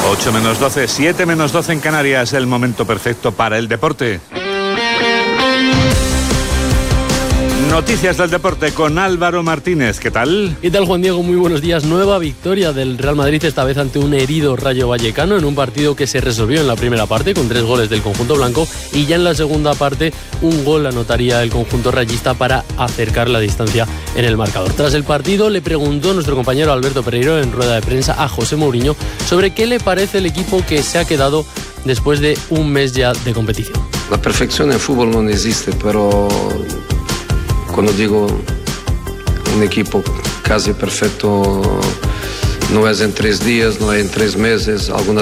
8 menos 12, 7 menos 12 en Canarias, el momento perfecto para el deporte. Noticias del deporte con Álvaro Martínez. ¿Qué tal? ¿Qué tal, Juan Diego? Muy buenos días. Nueva victoria del Real Madrid, esta vez ante un herido Rayo Vallecano, en un partido que se resolvió en la primera parte con 3 goles del conjunto blanco, y ya en la segunda parte un gol anotaría el conjunto rayista para acercar la distancia en el marcador. Tras el partido le preguntó nuestro compañero Alberto Pereiro en rueda de prensa a José Mourinho sobre qué le parece el equipo que se ha quedado después de un mes ya de competición. La perfección en fútbol no existe, pero cuando digo un equipo casi perfecto, no es en 3 días, no es en 3 meses. Algunas